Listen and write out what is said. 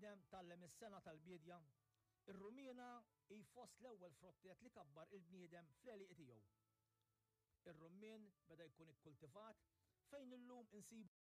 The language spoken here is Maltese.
bniedem tallem is-sena tal-bidja, ir-rumina hi fost l-ewwel frottet li kabbar il-bniedem fl-għeliq tiegħu. Ir-rummin beda jkun ikkultivat fejn illum insibu